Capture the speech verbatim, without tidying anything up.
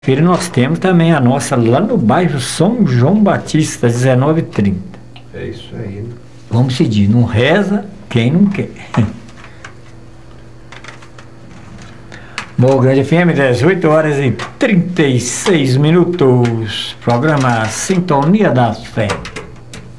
Feira nós temos também a nossa lá no bairro São João Batista, dezenove e trinta. É isso aí. Vamos pedir, não reza quem não quer. Bom, Grande F M, dezoito horas e trinta e seis minutos. Programa Sintonia da Fé.